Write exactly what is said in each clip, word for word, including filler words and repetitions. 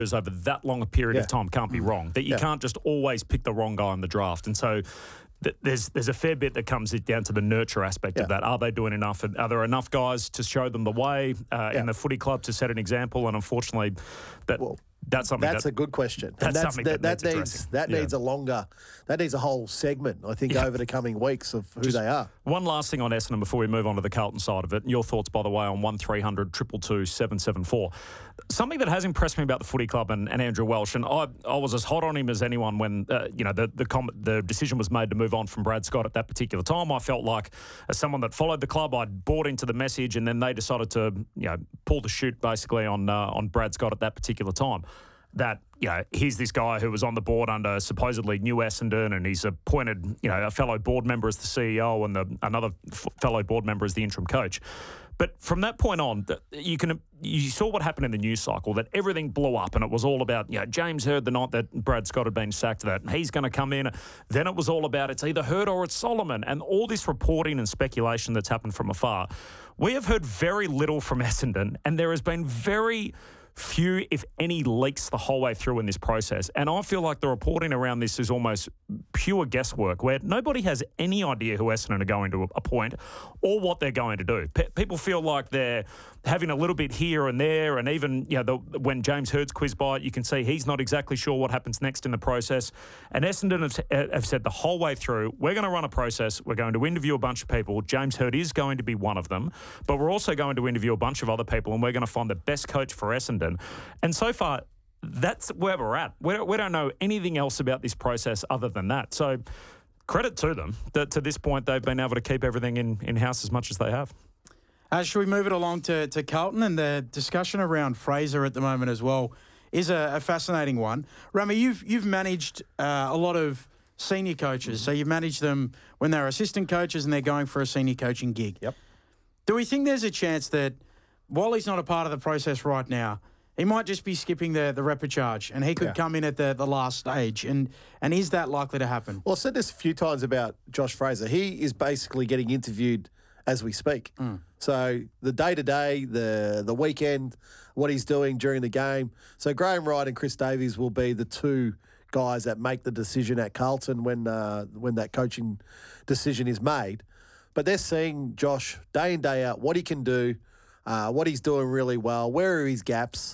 over that long a period Yeah. of time can't be wrong. That you Yeah. can't just always pick the wrong guy in the draft. And so th- there's there's a fair bit that comes down to the nurture aspect Yeah. of that. Are they doing enough? Are there enough guys to show them the way uh, Yeah. in the footy club to set an example? And unfortunately, that Well, that's something That's that, a good question. That's and that's, something that, that that needs needs addressing. that Yeah. needs a longer that needs a whole segment, I think, Yeah. over the coming weeks of who they are. One last thing on Essendon before we move on to the Carlton side of it. And your thoughts, by the way, on one three hundred two two two seven seven four. Something that has impressed me about the footy club and, and Andrew Welsh, and I, I was as hot on him as anyone when uh, you know the the, com- the decision was made to move on from Brad Scott at that particular time. I felt like, as someone that followed the club, I'd bought into the message, and then they decided to you know pull the chute basically on uh, on Brad Scott at that particular time. That, you know, here's this guy who was on the board under supposedly new Essendon, and he's appointed, you know, a fellow board member as the C E O and the, another f- fellow board member as the interim coach. But from that point on, you can you saw what happened in the news cycle, that everything blew up, and it was all about, you know, James Hird the night that Brad Scott had been sacked, that he's going to come in. Then it was all about it's either Hird or it's Solomon, and all this reporting and speculation that's happened from afar. We have heard very little from Essendon, and there has been very few, if any, leaks the whole way through in this process. And I feel like the reporting around this is almost pure guesswork, where nobody has any idea who Essendon are going to appoint or what they're going to do. Pe- people feel like they're having a little bit here and there, and even you know the, when James Hird's quiz by it, you can see he's not exactly sure what happens next in the process. And Essendon have, have said the whole way through, we're going to run a process, we're going to interview a bunch of people. James Hird is going to be one of them, but we're also going to interview a bunch of other people, and we're going to find the best coach for Essendon. And so far, that's where we're at. We don't, we don't know anything else about this process other than that. So credit to them that to this point they've been able to keep everything in, in-house as much as they have. Uh, should we move it along to, to Carlton? And the discussion around Fraser at the moment as well is a, a fascinating one. Rami, you've, you've managed uh, a lot of senior coaches. So you've managed them when they're assistant coaches and they're going for a senior coaching gig. Yep. Do we think there's a chance that while he's not a part of the process right now, he might just be skipping the, the repercharge and he could Yeah. come in at the, the last stage? And, and is that likely to happen? Well, I've said this a few times about Josh Fraser. He is basically getting interviewed as we speak. Mm. So the day-to-day, the the weekend, what he's doing during the game. So Graham Wright and Chris Davies will be the two guys that make the decision at Carlton when uh, when that coaching decision is made. But they're seeing Josh day in, day out, what he can do, uh, what he's doing really well, where are his gaps.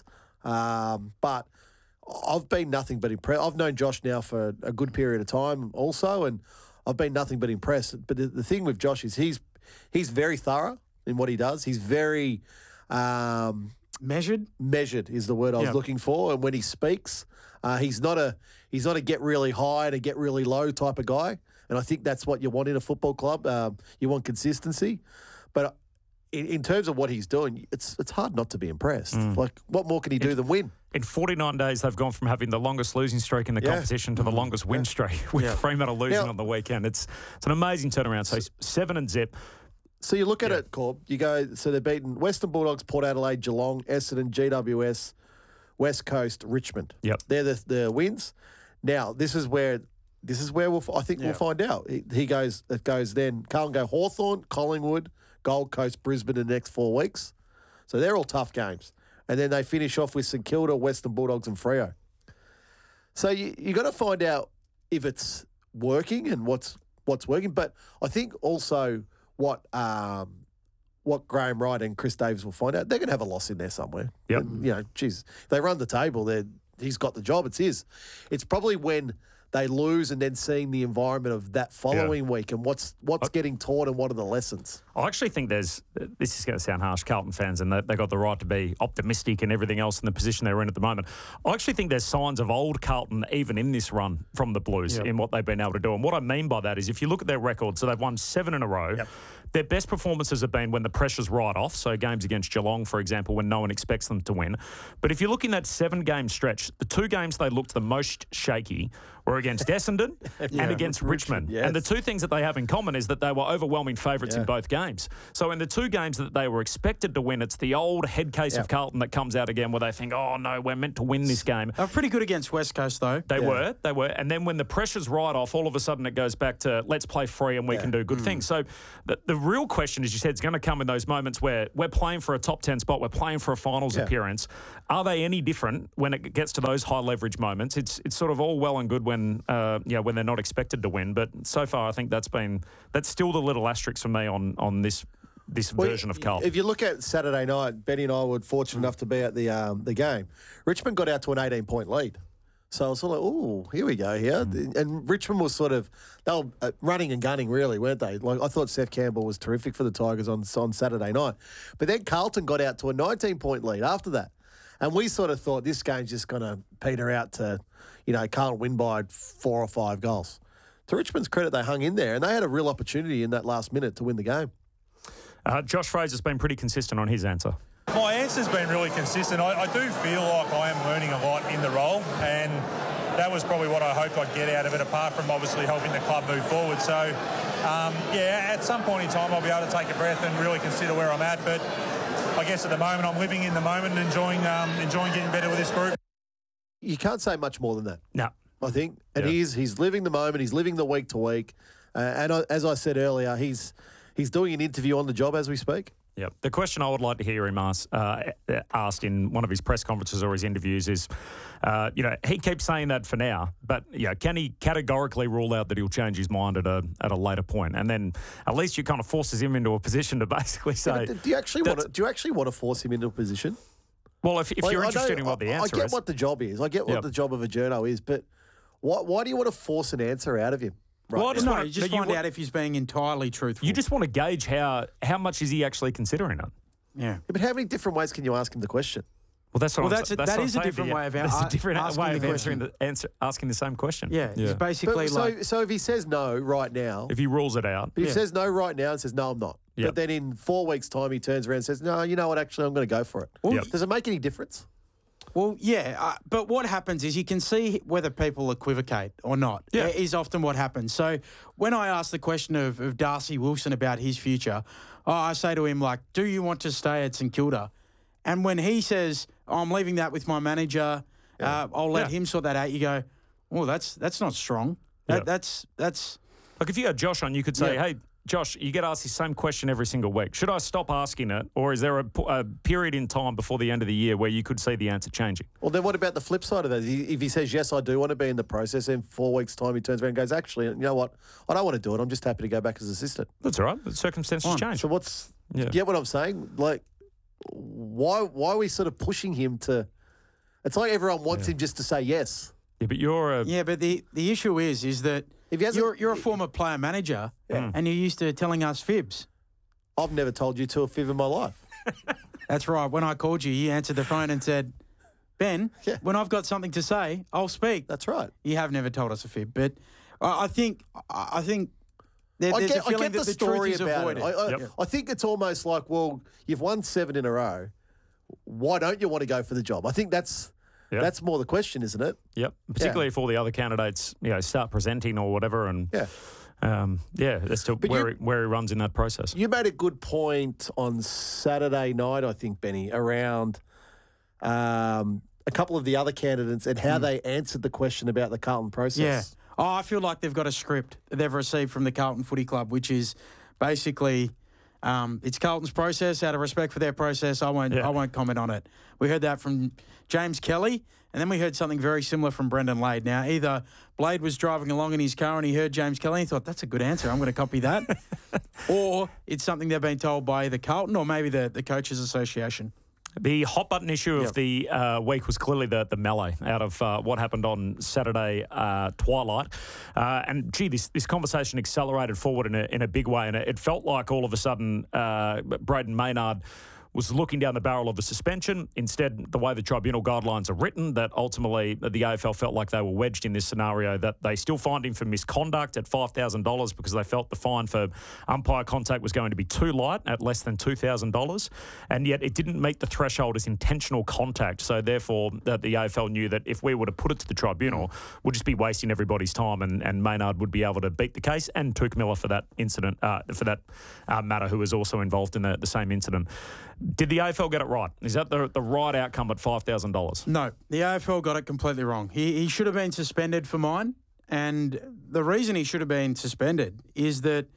Um, but I've been nothing but impressed. I've known Josh now for a good period of time also, and I've been nothing but impressed. But the, the thing with Josh is he's he's very thorough in what he does. He's very um, Measured? measured is the word I was Yeah. looking for. And when he speaks, uh, he's not a he's not a get really high to get really low type of guy. And I think that's what you want in a football club. Um, you want consistency. But in, in terms of what he's doing, it's it's hard not to be impressed. Mm. Like, what more can he do than win? In forty-nine days, they've gone from having the longest losing streak in the Yeah. competition to the longest win streak, with Yeah. Fremantle losing Now- on the weekend. It's it's an amazing turnaround. So seven and zip. So you look at Yeah. it, Corb, you go, so they've beaten Western Bulldogs, Port Adelaide, Geelong, Essendon, G W S, West Coast, Richmond. Yep. They're the, the wins. Now, this is where this is where we'll, I think Yeah. we'll find out. He, he goes, it goes then, Carlton go Hawthorn, Collingwood, Gold Coast, Brisbane in the next four weeks. So they're all tough games. And then they finish off with St Kilda, Western Bulldogs and Freo. So you you got to find out if it's working and what's what's working. But I think also what um, what Graham Wright and Chris Davies will find out, they're going to have a loss in there somewhere. Yep. And, you know, geez, they run the table. They he's got the job. It's his. It's probably when they lose and then seeing the environment of that following week and what's what's getting taught and what are the lessons. I actually think there's, this is going to sound harsh, Carlton fans, and they, they got the right to be optimistic and everything else in the position they're in at the moment. I actually think there's signs of old Carlton even in this run from the Blues Yep. in what they've been able to do. And what I mean by that is if you look at their record, so they've won seven in a row. Yep. Their best performances have been when the pressure's right off, so games against Geelong, for example, when no one expects them to win. But if you look in that seven-game stretch, the two games they looked the most shaky were against Essendon Yeah. and against Richmond. yes. And the two things that they have in common is that they were overwhelming favourites Yeah. in both games. So in the two games that they were expected to win, it's the old head case Yeah. of Carlton that comes out again where they think, oh, no, we're meant to win this game. They're pretty good against West Coast, though. They Yeah. were, they were. And then when the pressure's right off, all of a sudden it goes back to let's play free and we Yeah. can do good things. So the, the real question, as you said, is going to come in those moments where we're playing for a top ten spot, we're playing for a finals Yeah. appearance. Are they any different when it gets to those high leverage moments? It's it's sort of all well and good when uh, you know, when they're not expected to win, but so far I think that's been that's still the little asterisk for me on on this this Well, version of Carlton. If you look at Saturday night, Benny and I were fortunate enough to be at the um, the game. Richmond got out to an eighteen point lead. So I was sort of like, oh, here we go here. Mm. And Richmond was sort of, they were uh, running and gunning really, weren't they? Like I thought Seth Campbell was terrific for the Tigers on, on Saturday night. But then Carlton got out to a nineteen point lead after that. And we sort of thought this game's just going to peter out to, you know, can't win by four or five goals. To Richmond's credit, they hung in there and they had a real opportunity in that last minute to win the game. Uh, Josh Fraser's been pretty consistent on his answer. My answer's been really consistent. I, I do feel like I am learning a lot in the role, and that was probably what I hoped I'd get out of it, apart from obviously helping the club move forward. So, um, yeah, at some point in time I'll be able to take a breath and really consider where I'm at. But I guess at the moment I'm living in the moment and enjoying, um, enjoying getting better with this group. You can't say much more than that. No. I think. And Yeah. he's he's living the moment. He's living the week to week. Uh, and I, as I said earlier, he's he's doing an interview on the job as we speak. Yep. The question I would like to hear him ask, uh, asked in one of his press conferences or his interviews is, uh, you know, he keeps saying that for now, but you know, can he categorically rule out that he'll change his mind at a at a later point? And then at least you kind of forces him into a position to basically say, Yeah, do you actually want that's- to, do you actually want to force him into a position? well, if, if Like, you're I know- interested in what the I- answer I get is, what the job is. I get what Yep. the job of a journo is, but why why do you want to force an answer out of him? Right Well, I now? just No, wanna- you just but you find wa- out if he's being entirely truthful. you just want to gauge how how much is he actually considering it. yeah. Yeah, but how many different ways can you ask him the question? Well, that's what Well, I'm that's sa- a- that's that what is a I'm saying different to you. way of That's a- a different asking way the of answering question. the answer, asking the same question. Yeah, it's But, basically so, like so if he says no right now, If he rules it out, if he Yeah. says no right now and says no, I'm not. Yep. But then in four weeks' time, he turns around and says, no, you know what? Actually, I'm going to go for it. Yep. Does it make any difference? Well, yeah, uh, but what happens is you can see whether people equivocate or not. Yeah. uh, Is often what happens. So when I ask the question of, of Darcy Wilson about his future, oh, I say to him, like, do you want to stay at St Kilda? And when he says, oh, I'm leaving that with my manager, uh, I'll let Yeah. him sort that out, you go, oh, that's that's not strong. That, Yeah. That's, that's, like if you had Josh on, you could say, Yeah. hey, Josh, you get asked the same question every single week. Should I stop asking it, or is there a, p- a period in time before the end of the year where you could see the answer changing? Well, then what about the flip side of that? He- If he says, yes, I do want to be in the process, in four weeks' time he turns around and goes, actually, you know what? I don't want to do it. I'm just happy to go back as assistant. That's all right. The circumstances Fine. change. So what's, Yeah. you get what I'm saying? Like, why why are we sort of pushing him to, it's like everyone wants him just to say yes. Yeah, but you're a yeah, but the, the issue is, is that If he hasn't- you're, you're a former player manager and you're used to telling us fibs. I've never told you to a fib in my life. That's right. When I called you, you answered the phone and said, Ben, Yeah. when I've got something to say, I'll speak. That's right. You have never told us a fib, but I I think I I think there, I there's get, a feeling I get that the the, truth story is about avoided. it. I, I, Yep. I think it's almost like, well, you've won seven in a row. Why don't you want to go for the job? I think that's Yeah. that's more the question, isn't it? Yep. Particularly if all the other candidates, you know, start presenting or whatever, and Yeah. um, yeah, that's to But where you- he, where he runs in that process. You made a good point on Saturday night, I think, Benny, around um, a couple of the other candidates and how they answered the question about the Carlton process. yeah. Oh, I feel like they've got a script that they've received from the Carlton Footy Club, which is basically um, it's Carlton's process. Out of respect for their process, I won't Yeah. I won't comment on it. We heard that from James Kelly, and then we heard something very similar from Brendan Lade. Now, either Blade was driving along in his car and he heard James Kelly and he thought, that's a good answer, I'm going to copy that. Or it's something they've been told by either Carlton or maybe the, the Coaches Association. The hot button issue of Yep. the uh, week was clearly the, the melee out of uh, what happened on Saturday uh, twilight. Uh, and, gee, this, this conversation accelerated forward in a, in a big way. And it, it felt like all of a sudden uh, Braden Maynard was looking down the barrel of a suspension. Instead, the way the tribunal guidelines are written, that ultimately the A F L felt like they were wedged in this scenario, that they still fined him for misconduct at five thousand dollars because they felt the fine for umpire contact was going to be too light at less than two thousand dollars. And yet it didn't meet the threshold as intentional contact. So therefore, the, the A F L knew that if we were to put it to the tribunal, we'd just be wasting everybody's time, and, and Maynard would be able to beat the case, and Tuke Miller for that incident, uh, for that uh, matter, who was also involved in the, the same incident. Did the A F L get it right? Is that the, the right outcome at five thousand dollars? No, the A F L got it completely wrong. He, he should have been suspended for mine. And the reason he should have been suspended is that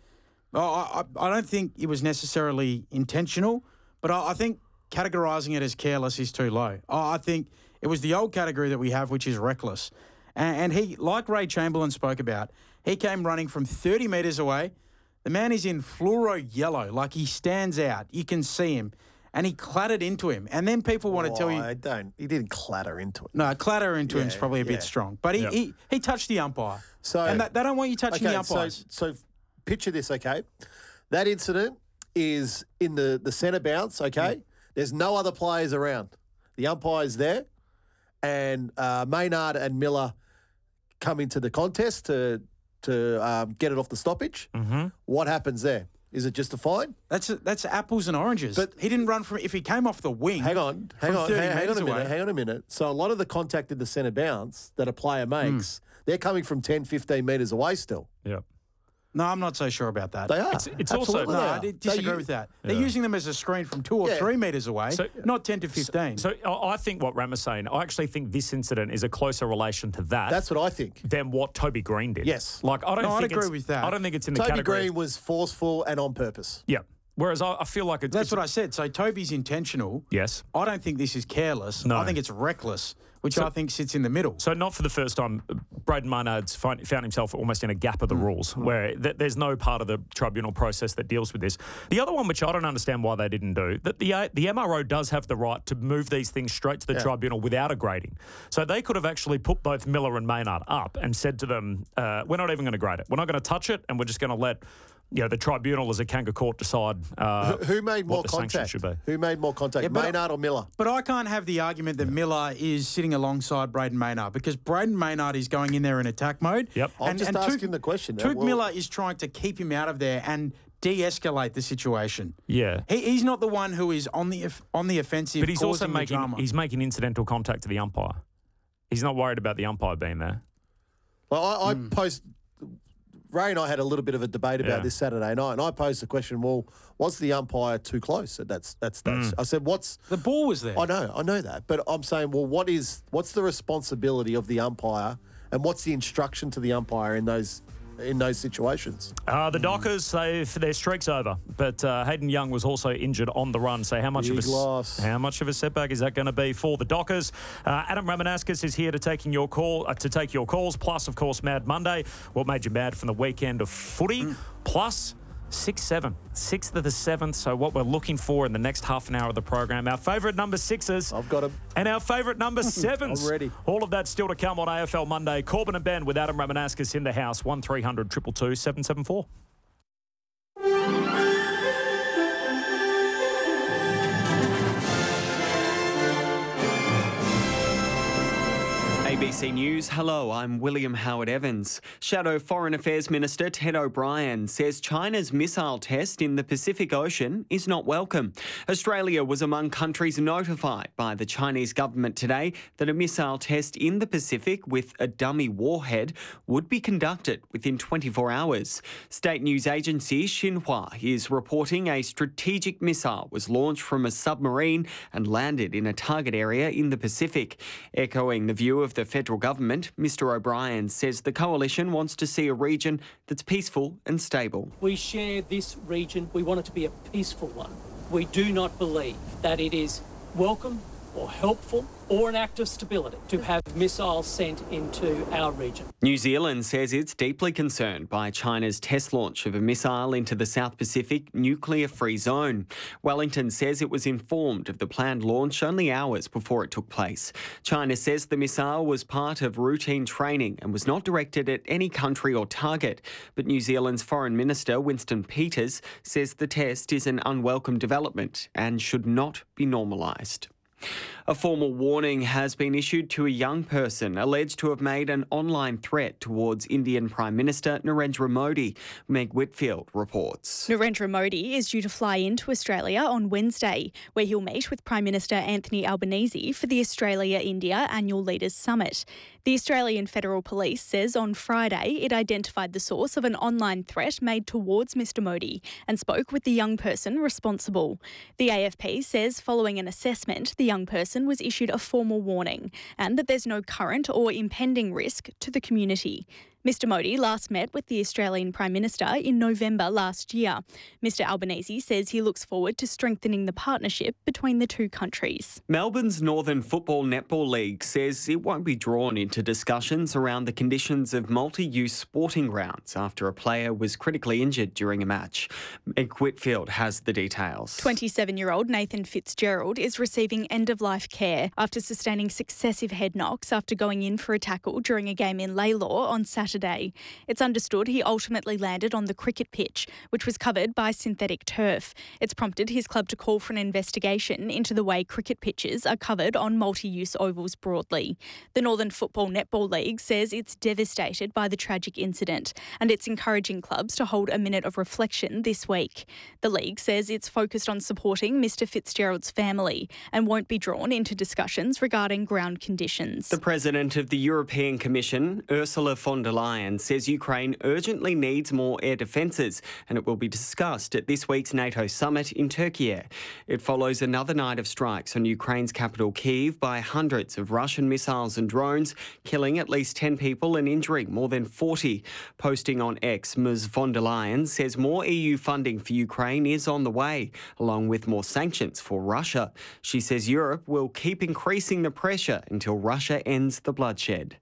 Oh, I, I don't think it was necessarily intentional, but I, I think categorising it as careless is too low. I, I think it was the old category that we have, which is reckless. And, and he, like Ray Chamberlain spoke about, he came running from thirty metres away. The man is in fluoro yellow, like he stands out. You can see him. And he clattered into him. And then people want to Oh, tell you... I don't. He didn't clatter into it. No, clatter into him is Yeah, probably a yeah. bit strong. But he, Yep. he, he touched the umpire. So- and that, they don't want you touching Okay, the umpires. So, so picture this, okay? That incident is in the, the centre bounce, okay? Mm. There's no other players around. The umpire's there, and uh, Maynard and Miller come into the contest to to um, get it off the stoppage. Mm-hmm. What happens there? Is it just a fine? That's that's apples and oranges. But- he didn't run from... If he came off the wing... Hang on, hang From on, thirty hang, hang on a metres minute, away. hang on a minute. So a lot of the contact in the centre bounce that a player Hmm. makes, they're coming from ten, fifteen metres away still. Yeah. No, I'm not so sure about that. They are. It's- it's also- Absolutely No, they I are. did They disagree u- with that. They're using them as a screen from two or Yeah. three metres away, So- not ten to fifteen. So I I think what Ram is saying, I actually think this incident is a closer relation to that That's what I think. than what Toby Green did. Yes. Like, I don't No, I'd think agree it's, with that. I don't think it's in the Toby category. Green was forceful and on purpose. Yeah. Whereas I, I feel like it's... That's it's, what I said. So Toby's intentional. Yes. I don't think this is careless. No. I think it's reckless, which So- I think sits in the middle. So not for the first time, Braden Maynard's find, found himself almost in a gap of the rules where th- there's no part of the tribunal process that deals with this. The other one, which I don't understand why they didn't do, that the uh, the M R O does have the right to move these things straight to the Yeah. tribunal without a grading. So they could have actually put both Miller and Maynard up and said to them, uh, we're not even going to grade it. We're not going to touch it, and we're just going to let... You know, the tribunal as a Kanga court decide uh, Who, who made what more the sanction contact? should be. Who made more contact, Yeah, but- Maynard or Miller? But I can't have the argument that Miller is sitting alongside Braden Maynard because Braden Maynard is going in there in attack mode. Yep. I'm just Touk- asking the question. Touk Well- Miller is trying to keep him out of there and de-escalate the situation. Yeah. He, he's not the one who is on the off- on the offensive. But he's also causing the making drama. he's making incidental contact to the umpire. He's not worried about the umpire being there. Well, I, I Hmm. posed. Ray and I had a little bit of a debate about Yeah. this Saturday night, and I posed the question: well, was the umpire too close at that that stage? Mm. I said, "What's?" The ball was there. I know, I know that, but I'm saying, well, what is what's the responsibility of the umpire, and what's the instruction to the umpire in those in those situations? Uh, the Dockers, they their streak's over, but uh, Hayden Young was also injured on the run. So how much Big of a loss. how much of a setback is that going to be for the Dockers? Uh, Adam Ramanauskas is here to taking your call uh, to take your calls. Plus, of course, Mad Monday. What made you mad from the weekend of footy? Mm. Plus. Six seven, sixth of the seventh. So what we're looking for in the next half an hour of the program, our favourite number sixes, I've got 'em. and our favourite number sevens. I'm ready. All of that still to come on A F L Monday. Corbin and Ben with Adam Ramanauskas in the house. One three hundred two two two seven seven four. A B C News, hello, I'm William Howard Evans. Shadow Foreign Affairs Minister Ted O'Brien says China's missile test in the Pacific Ocean is not welcome. Australia was among countries notified by the Chinese government today that a missile test in the Pacific with a dummy warhead would be conducted within twenty-four hours. State news agency Xinhua is reporting a strategic missile was launched from a submarine and landed in a target area in the Pacific. Echoing the view of the federal government, Mr O'Brien says the coalition wants to see a region that's peaceful and stable. We share this region. We want it to be a peaceful one. We do not believe that it is welcome or helpful or an act of stability to have missiles sent into our region. New Zealand says it's deeply concerned by China's test launch of a missile into the South Pacific nuclear-free zone. Wellington says it was informed of the planned launch only hours before it took place. China says the missile was part of routine training and was not directed at any country or target. But New Zealand's Foreign Minister, Winston Peters, says the test is an unwelcome development and should not be normalised. A formal warning has been issued to a young person alleged to have made an online threat towards Indian Prime Minister Narendra Modi. Meg Whitfield reports. Narendra Modi is due to fly into Australia on Wednesday, where he'll meet with Prime Minister Anthony Albanese for the Australia-India Annual Leaders Summit. The Australian Federal Police says on Friday it identified the source of an online threat made towards Mr Modi and spoke with the young person responsible. The A F P says following an assessment, the young person was issued a formal warning and that there's no current or impending risk to the community. Mister Modi last met with the Australian Prime Minister in November last year. Mister Albanese says he looks forward to strengthening the partnership between the two countries. Melbourne's Northern Football Netball League says it won't be drawn into discussions around the conditions of multi-use sporting grounds after a player was critically injured during a match. Meg Whitfield has the details. twenty-seven-year-old Nathan Fitzgerald is receiving end-of-life care after sustaining successive head knocks after going in for a tackle during a game in Laylaw on Saturday. Saturday. It's understood he ultimately landed on the cricket pitch, which was covered by synthetic turf. It's prompted his club to call for an investigation into the way cricket pitches are covered on multi-use ovals broadly. The Northern Football Netball League says it's devastated by the tragic incident and it's encouraging clubs to hold a minute of reflection this week. The league says it's focused on supporting Mister Fitzgerald's family and won't be drawn into discussions regarding ground conditions. The President of the European Commission, Ursula von der Leyen, says Ukraine urgently needs more air defences and it will be discussed at this week's NATO summit in Turkey. It follows another night of strikes on Ukraine's capital Kyiv by hundreds of Russian missiles and drones, killing at least ten people and injuring more than forty. Posting on X, Miz von der Leyen says more E U funding for Ukraine is on the way, along with more sanctions for Russia. She says Europe will keep increasing the pressure until Russia ends the bloodshed.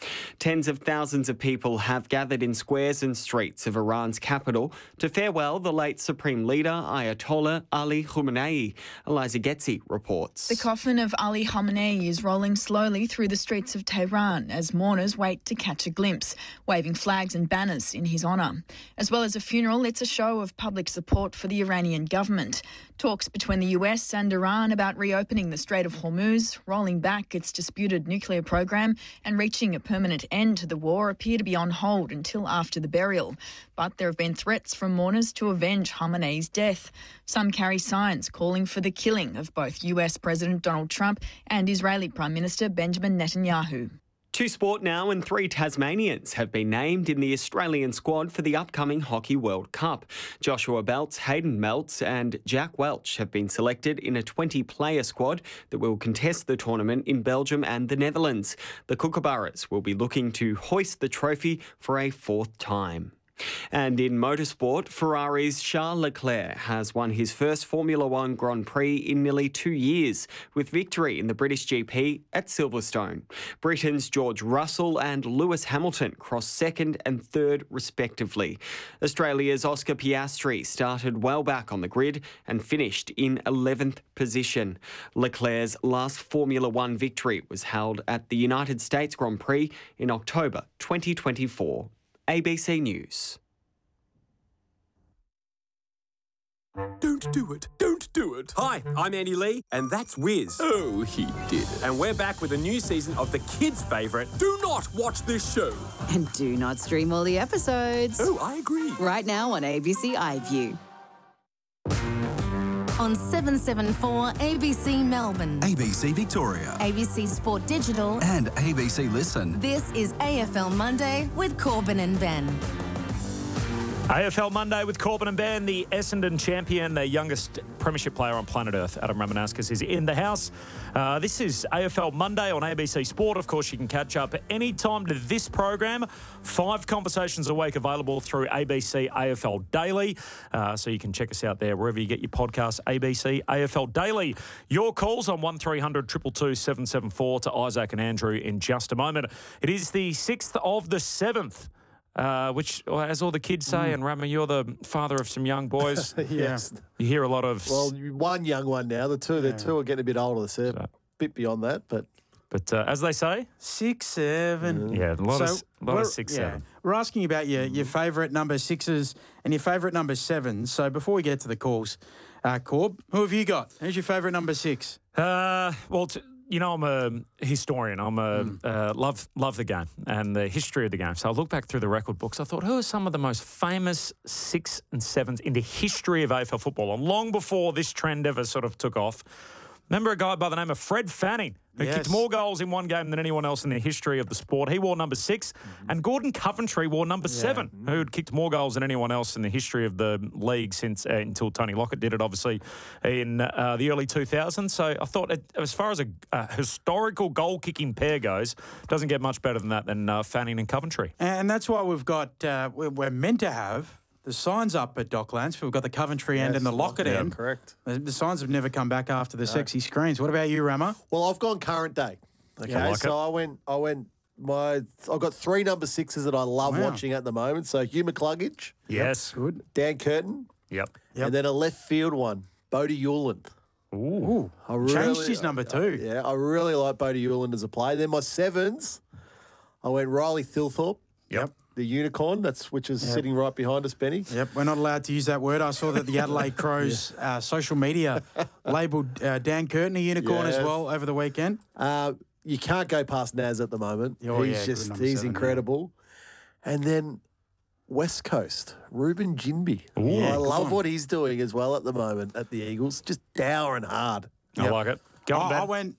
Tens of thousands of people have gathered in squares and streets of Iran's capital to farewell the late Supreme Leader Ayatollah Ali Khamenei. Eliza Getzi reports. The coffin of Ali Khamenei is rolling slowly through the streets of Tehran as mourners wait to catch a glimpse, waving flags and banners in his honour. As well as a funeral, it's a show of public support for the Iranian government. Talks between the U S and Iran about reopening the Strait of Hormuz, rolling back its disputed nuclear program and reaching a permanent end to the war appear to be on hold until after the burial. But there have been threats from mourners to avenge Khamenei's death. Some carry signs calling for the killing of both U S President Donald Trump and Israeli Prime Minister Benjamin Netanyahu. To sport now, and three Tasmanians have been named in the Australian squad for the upcoming Hockey World Cup. Joshua Belts, Hayden Meltz and Jack Welch have been selected in a twenty-player squad that will contest the tournament in Belgium and the Netherlands. The Kookaburras will be looking to hoist the trophy for a fourth time. And in motorsport, Ferrari's Charles Leclerc has won his first Formula One Grand Prix in nearly two years, with victory in the British G P at Silverstone. Britain's George Russell and Lewis Hamilton crossed second and third respectively. Australia's Oscar Piastri started well back on the grid and finished in eleventh position. Leclerc's last Formula One victory was held at the United States Grand Prix in October twenty twenty-four. A B C News. Don't do it. Don't do it. Hi, I'm Andy Lee, and that's Wiz. Oh, he did it. And we're back with a new season of the kids' favourite, Do Not Watch This Show. And do not stream all the episodes. Oh, I agree. Right now on A B C iView. On seven seventy-four A B C Melbourne, A B C Victoria, A B C Sport Digital, and A B C Listen. This is A F L Monday with Corbin and Ben. A F L Monday with Corbin and Ben. The Essendon champion, the youngest premiership player on planet Earth, Adam Ramanauskas, is in the house. Uh, this is A F L Monday on A B C Sport. Of course, you can catch up anytime to this program. Five conversations a week available through A B C A F L Daily. Uh, so you can check us out there wherever you get your podcasts, A B C A F L Daily. Your calls on one three hundred two two two seven seven four to Isaac and Andrew in just a moment. It is the sixth of the seventh. Uh, which, as all the kids say, mm. and Rama, you're the father of some young boys. Yes. You hear a lot of... Well, one young one now. The two, yeah. the two are getting a bit older. They're a bit beyond that, but... But uh, as they say... Six, seven. Yeah, a lot, so of, lot of six, yeah. seven. We're asking about your, your favourite number sixes and your favourite number sevens. So before we get to the calls, uh, Corb, who have you got? Who's your favourite number six? Uh, well... T- You know, I'm a historian. I'm a mm. uh, love love the game and the history of the game. So I look back through the record books. I thought, who are some of the most famous six and sevens in the history of A F L football? And long before this trend ever sort of took off, Remember a guy by the name of Fred Fanning, who Yes. kicked more goals in one game than anyone else in the history of the sport. He wore number six, Mm-hmm. and Gordon Coventry wore number seven, who had kicked more goals than anyone else in the history of the league since uh, until Tony Lockett did it, obviously, in uh, the early two thousands. So I thought, it, as far as a, a historical goal-kicking pair goes, doesn't get much better than that than uh, Fanning and Coventry. And that's why we've got, uh, we're, we're meant to have the signs up at Docklands. We've got the Coventry end Yes, and the Lockett yeah, end. correct. The, the signs have never come back after the sexy screens. What about you, Rama? Well, I've gone current day. Okay, Yeah, I like so it. I went, I went, my, I've got three number sixes that I love Wow. watching at the moment. So Hugh McCluggage, Yes. Good. Dan Curtin, Yep. and then a left field one, Bodie Hewland. Ooh. I really, Changed his number two. Yeah, I really like Bodie Hewland as a player. Then my sevens, I went Riley Thilthorpe. Yep. The unicorn, that's which is sitting right behind us, Benny. Yep, we're not allowed to use that word. I saw that the Adelaide Crows uh, social media labelled uh, Dan Curtin a unicorn as Yes. well over the weekend. Uh, you can't go past Naz at the moment. Oh, he's yeah, good just number he's seven, incredible. And then West Coast, Ruben Jinby. Yeah, I good love one. what he's doing as well at the moment at the Eagles. Just dowering hard. I Yep. like it. Go on, I, I Ben. went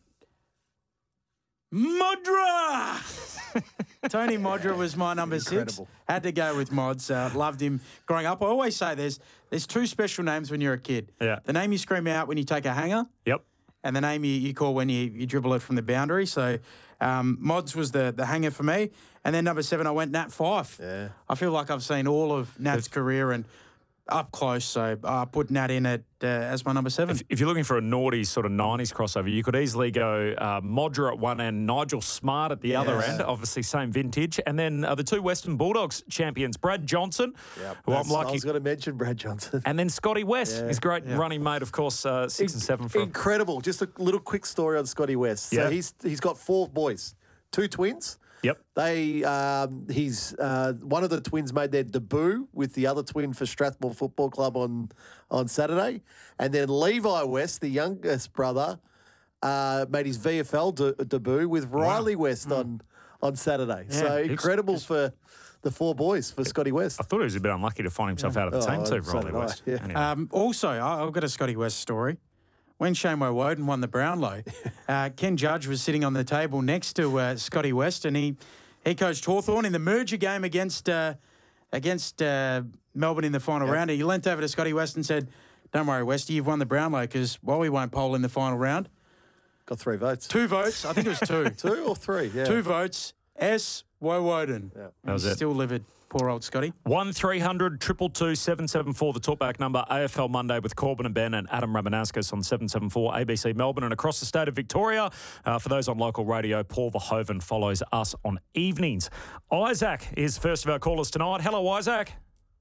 Modra. Tony Modra was my number Incredible. six. Had to go with Mods. Uh, loved him growing up. I always say there's there's two special names when you're a kid. Yeah. The name you scream out when you take a hanger, Yep. and the name you, you call when you, you dribble it from the boundary. So um, Mods was the, the hanger for me. And then number seven, I went Nat Fife. Yeah. I feel like I've seen all of Nat's career and up close. So I put Nat in at uh, as my number seven. If, if you're looking for a naughty sort of nineties crossover, you could easily go uh, Modra at one end, Nigel Smart at the other Yes. end, obviously same vintage. And then uh, the two Western Bulldogs champions, Brad Johnson, who I'm That's- I lucky. was going to mention Brad Johnson. And then Scotty West, Yeah. his great running mate, of course, uh, six and seven from. Incredible. Just a little quick story on Scotty West. Yeah. So he's he's got four boys, two twins. Yep. They, um, he's uh, one of the twins made their debut with the other twin for Strathmore Football Club on on Saturday, and then Levi West, the youngest brother, uh, made his V F L de- debut with Riley West on on Saturday. so it's- incredible it's- for the four boys for Scotty West. I thought he was a bit unlucky to find himself out of the Oh, team too, so Riley did I, West. yeah. Anyway. Um, also, I- I've got a Scotty West story. When Shameway Woden won the Brownlow, uh, Ken Judge was sitting on the table next to uh, Scotty West, and he he coached Hawthorn in the merger game against uh, against uh, Melbourne in the final round. And he leant over to Scotty West and said, "Don't worry, Westy, you've won the Brownlow because well, we won't poll in the final round." Got three votes. Two votes, I think it was two. Two or three, yeah. Two votes. S. Woden. Yeah. That was He's it. Still livid. Poor old Scotty. One three hundred two two two seven seven four, the talkback number. A F L Monday with Corbin and Ben and Adam Ramanaskas on seven seven four A B C Melbourne and across the state of Victoria. Uh, for those on local radio, Paul Verhoeven follows us on evenings. Isaac is first of our callers tonight. Hello, Isaac.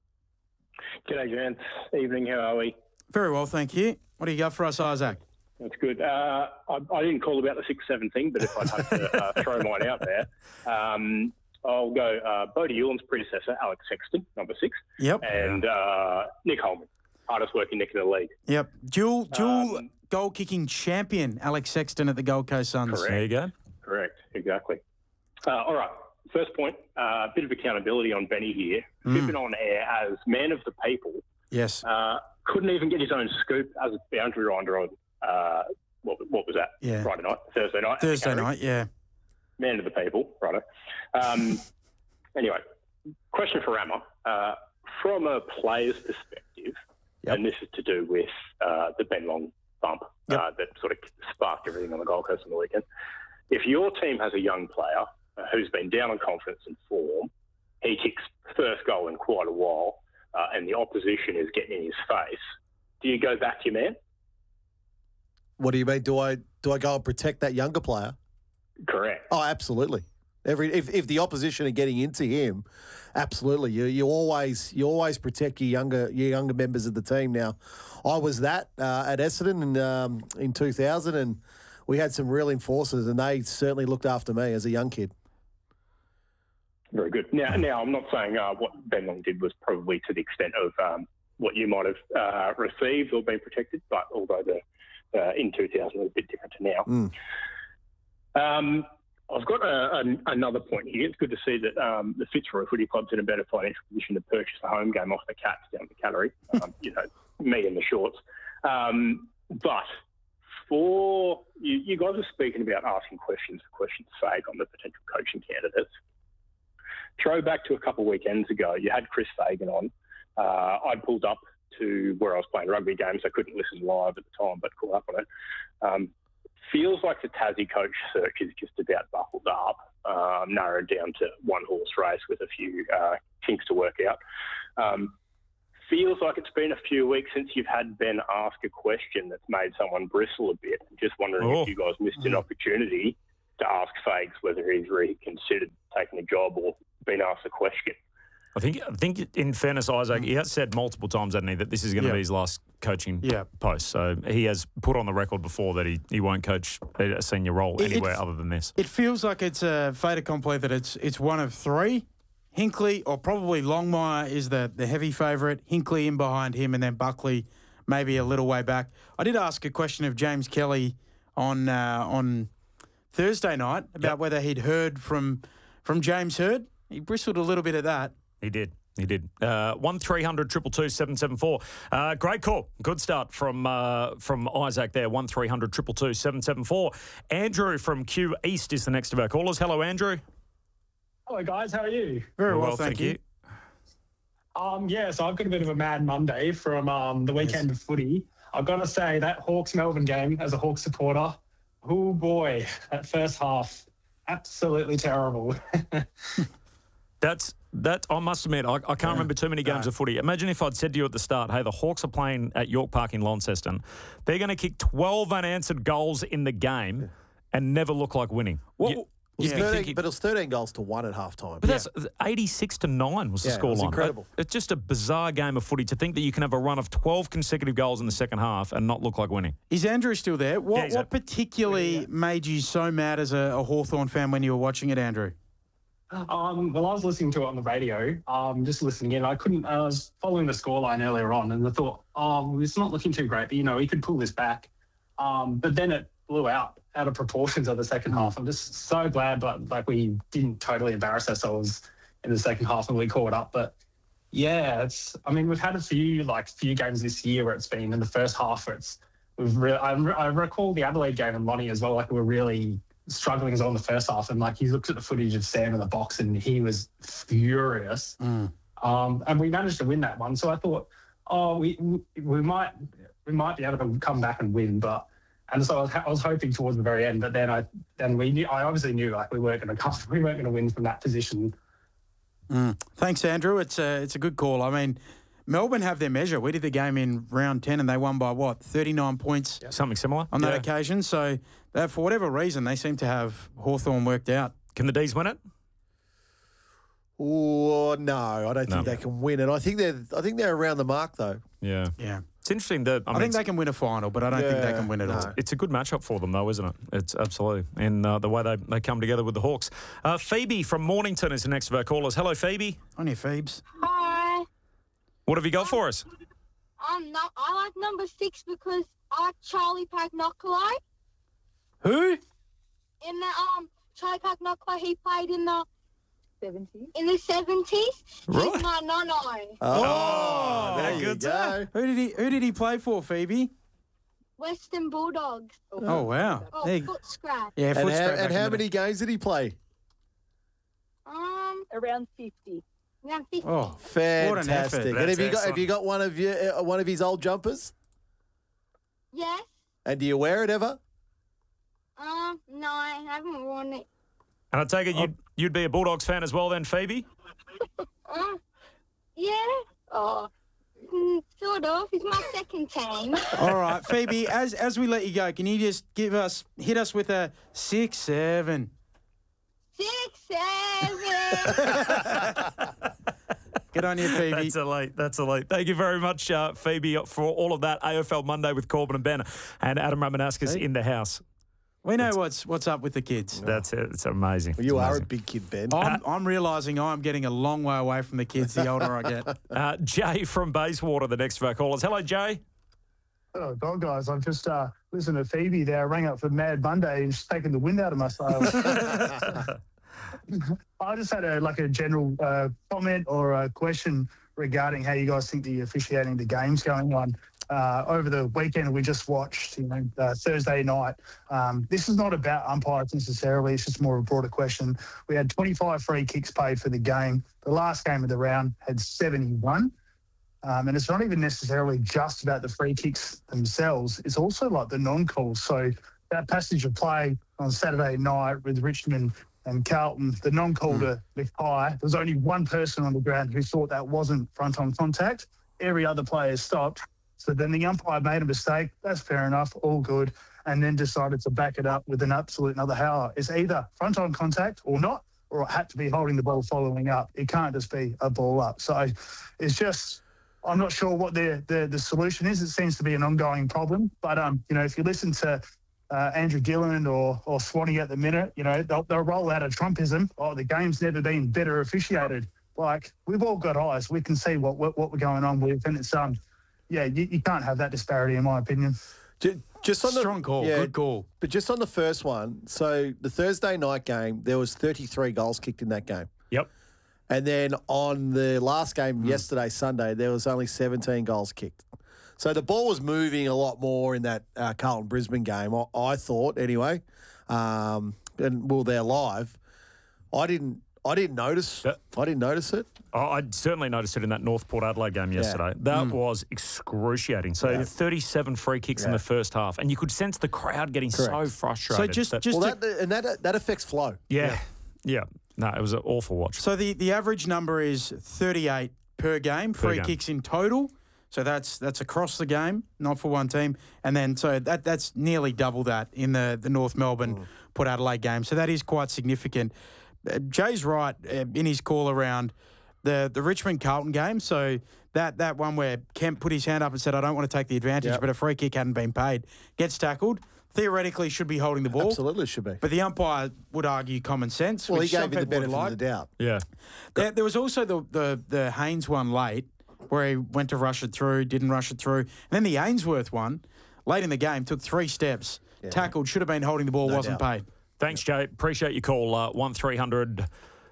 G'day, gents. Evening, how are we? Very well, thank you. What do you got for us, Isaac? That's good. Uh, I, I didn't call about the six seven thing, but if I'd have to uh, throw mine out there, um, I'll go uh, Bodie Hewland's predecessor, Alex Sexton, number six, Yep. and uh, Nick Holman, hardest working Nick in the league. Yep. Dual dual Um, goal kicking champion, Alex Sexton at the Gold Coast Suns. Correct. There you go. Correct, exactly. Uh, all right, first point, a uh, bit of accountability on Benny here. Mm. Pippin on air as man of the people. Yes. Uh, couldn't even get his own scoop as a boundary rider on, uh, what, what was that? Yeah. Friday night, Thursday night. Thursday Canterbury. night, yeah. Man of the people, righto. Um, anyway, question for Rama. Uh, from a player's perspective, Yep. and this is to do with uh, the Ben Long bump Yep. uh, that sort of sparked everything on the Gold Coast on the weekend. If your team has a young player uh, who's been down on confidence and form, he kicks first goal in quite a while, uh, and the opposition is getting in his face, do you go back to your man? What do you mean? Do I do I go and protect that younger player? Correct. Oh, absolutely. Every if, if the opposition are getting into him, absolutely. You you always you always protect your younger your younger members of the team. Now, I was that uh, at Essendon in um, in two thousand, and we had some real enforcers, and they certainly looked after me as a young kid. Very good. Now, now I'm not saying uh, what Ben Long did was probably to the extent of um, what you might have uh, received or been protected, but although the uh, in two thousand was a bit different to now. Mm. Um, I've got a, a, another point here. It's good to see that um, the Fitzroy Footy Club's in a better financial position to purchase the home game off the Cats down the Cattery. Um, you know, me in the shorts. Um, but for you, you guys were speaking about asking questions for questions' sake on the potential coaching candidates. Throw back to a couple of weekends ago, you had Chris Fagan on. Uh, I'd pulled up to where I was playing rugby games. I couldn't listen live at the time, but caught up on it. Um, feels like the Tassie coach search is just about buckled up, um, narrowed down to one horse race with a few uh, kinks to work out. Um, feels like it's been a few weeks since you've had Ben ask a question that's made someone bristle a bit. Just wondering oh. if you guys missed an opportunity to ask Fags whether he's reconsidered taking a job or been asked a question. I think, I think in fairness, Isaac, he has said multiple times, hasn't he, that this is going to Yeah. be his last coaching Yeah. post. So he has put on the record before that he, he won't coach a senior role It- anywhere it's- other than this. It feels like it's a fait accompli that it's it's one of three. Hinkley or probably Longmire is the, the heavy favourite. Hinkley in behind him, and then Buckley maybe a little way back. I did ask a question of James Kelly on uh, on Thursday night about Yep. whether he'd heard from from James Hird. He bristled a little bit at that. He did. He did. Uh, one three hundred two two two seven seven four. Uh, great call. Good start from uh, from Isaac there. one three hundred two two two seven seven four. Andrew from Q East is the next of our callers. Hello, Andrew. Hello, guys. How are you? Very well, thank, you. Um, yeah, so I've got a bit of a mad Monday from um, the weekend of footy. I've got to say that Hawks-Melbourne game, as a Hawks supporter, oh boy, that first half, absolutely terrible. That's that. I must admit, I, I can't remember too many games No. of footy. Imagine if I'd said to you at the start, "Hey, the Hawks are playing at York Park in Launceston. They're going to kick twelve unanswered goals in the game and never look like winning." What- You- It was you'd be thirteen, thinking- but it was thirteen goals to one at half time. But that's eighty-six to nine was the Yeah, it scoreline. was incredible. It's just a bizarre game of footy to think that you can have a run of twelve consecutive goals in the second half and not look like winning. Is Andrew still there? What, Yeah, he's what there. particularly made you so mad as a, a Hawthorn fan when you were watching it, Andrew? Um, well, I was listening to it on the radio, um, just listening in. I couldn't, I was following the scoreline earlier on, and I thought, oh, it's not looking too great, but, you know, he could pull this back. Um, but then it blew out, out of proportions of the second half. I'm just so glad, but like we didn't totally embarrass ourselves in the second half and we caught up. But yeah, it's, I mean, we've had a few, like, few games this year where it's been in the first half where it's, we've re- I, I recall the Adelaide game and Lonnie as well, like we were really struggling as well in the first half, and like he looked at the footage of Sam in the box and he was furious. Mm. Um, and we managed to win that one. So I thought, oh, we we might we might be able to come back and win. But and so I was, I was hoping towards the very end, but then I then we knew I obviously knew like we weren't going to come, we weren't going to win from that position. Mm. Thanks, Andrew. It's a it's a good call. I mean, Melbourne have their measure. We did the game in round ten and they won by what, thirty-nine points Something similar on that Yeah. occasion. So that, for whatever reason, they seem to have Hawthorn worked out. Can the D's win it? Oh no, I don't think No. they can win it. I think they're I think they're around the mark though. Yeah. Yeah. It's interesting that I, I, mean, think it's, they can win a final, but I don't think they Yeah, can win it all. no. it's a good matchup for them, though, isn't it? It's absolutely. And uh, the way they, they come together with the Hawks. Uh, Phoebe from Mornington is the next of our callers. Hello, Phoebe. On your Phoebes. Hi. What have you got for us? Um, no, I like number six because I like Charlie Pagnocolo. Who? In the um Charlie Pagnocolo, he played in the seventies. In the seventies, Right. he's my nono. Oh, there you good go. Who did he Who did he play for, Phoebe? Western Bulldogs. Oh, wow. Oh, There you- foot scratch. yeah, And, foot how, scrap back and in how the many day. games did he play? Um, around fifty. Around fifty. Oh, Fantastic. And That's have you got have excellent. you got one of your uh, one of his old jumpers? Yes. And do you wear it ever? Um, no, I haven't worn it. And I take it you'd, you'd be a Bulldogs fan as well then, Phoebe? Um, yeah. Oh, mm, sort of. It's my second team. All right, Phoebe, as as we let you go, can you just give us, hit us with a six, seven? Six, seven. Good on you, Phoebe. That's elite. That's elite. Thank you very much, uh, Phoebe, for all of that. A F L Monday with Corbin and Ben and Adam Ramanauskas See? in the house. We know what's what's up with the kids. That's it. It's amazing. Well, you It's are a amazing. big kid, Ben. I'm, I'm realising I'm getting a long way away from the kids the older I get. Uh, Jay from Bayswater, the next of our callers. Hello, Jay. Oh, God, guys, I've just uh, listened to Phoebe there. I rang up for Mad Monday and she's taken the wind out of my sails. I just had a like a general uh, comment or a question regarding how you guys think the officiating the game's going on. uh, over the weekend we just watched, you know, uh, Thursday night. Um, this is not about umpires necessarily. It's just more of a broader question. We had twenty-five free kicks paid for the game. The last game of the round had seventy-one. Um, and it's not even necessarily just about the free kicks themselves. It's also like the non-calls. So that passage of play on Saturday night with Richmond and Carlton, the non-call mm. to Mackay, there was only one person on the ground who thought that wasn't front-on contact. Every other player stopped. So then the umpire made a mistake. That's fair enough, all good, and then decided to back it up with an absolute another howler. It's either front-on contact or not, or it had to be holding the ball following up. It can't just be a ball up. So it's just... I'm not sure what the, the the solution is. It seems to be an ongoing problem. But, um, you know, if you listen to uh, Andrew Gillen or or Swanee at the minute, you know, they'll, they'll roll out a Trumpism. Oh, the game's never been better officiated. Like, we've all got eyes. We can see what what, what we're going on with. And it's, um, yeah, you, you can't have that disparity, in my opinion. Just on the, Strong call, yeah, good call. But just on the first one, so the Thursday night game, there was thirty-three goals kicked in that game. Yep. And then on the last game yesterday, Sunday, there was only seventeen goals kicked. So the ball was moving a lot more in that uh, Carlton-Brisbane game, I, I thought, anyway. Um, and well, they're live. I didn't I didn't notice. Yep. I didn't notice it. Oh, I certainly noticed it in that North Port Adelaide game yesterday. Yeah. That mm. was excruciating. So yeah. thirty-seven free kicks yeah. in the first half, and you could sense the crowd getting Correct. so frustrated. So just, that, just well, to, that, and that that affects flow. Yeah, yeah. yeah. No, it was an awful watch. So the, the average number is thirty-eight per game, per free game. kicks in total. So that's that's across the game, not for one team. And then so that that's nearly double that in the, the North Melbourne mm. Port Adelaide game. So that is quite significant. Uh, Jay's right uh, in his call around the, the Richmond Carlton game. So that, that one where Kemp put his hand up and said, I don't want to take the advantage, yep. but a free kick hadn't been paid, gets tackled. Theoretically, should be holding the ball. Absolutely should be. But the umpire would argue common sense. Well, which he gave some you the people would benefit like. of the doubt. Yeah. There, there was also the, the the Haynes one late where he went to rush it through, didn't rush it through. And then the Ainsworth one, late in the game, took three steps, yeah. tackled, should have been holding the ball, No wasn't doubt. paid. Thanks, Jay. Appreciate your call. Uh, one three hundred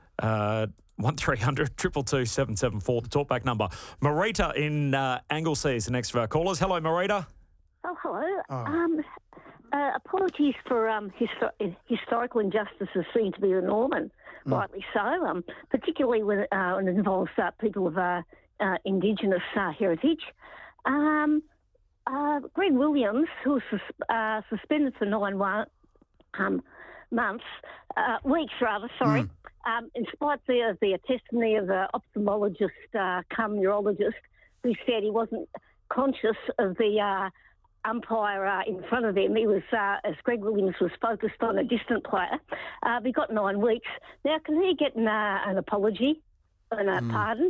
uh, one three hundred two two two seven seven four, the talkback number. Marita in uh, Anglesea is the next of our callers. Hello, Marita. Oh, hello. Oh. Um, uh, apologies for um, histo- historical injustices seem to be the norm, and mm. rightly so, um, particularly when, uh, when it involves uh, people of uh, uh, Indigenous uh, heritage. Um, uh, Greg Williams, who was sus- uh, suspended for nine one, um, months, uh, weeks rather, sorry, mm. um, in spite of the, the testimony of an ophthalmologist uh, come neurologist who said he wasn't conscious of the uh, umpire uh, in front of him. He was, uh, as Greg Williams was focused on a distant player. Uh, he got nine weeks. Now, can he get an, uh, an apology and a mm. pardon?